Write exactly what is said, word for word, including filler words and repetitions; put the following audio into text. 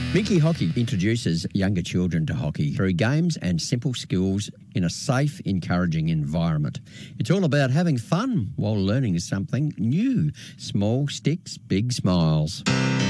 Mickey Hockey introduces younger children to hockey through games and simple skills in a safe, encouraging environment. It's all about having fun while learning something new. Small sticks, big smiles.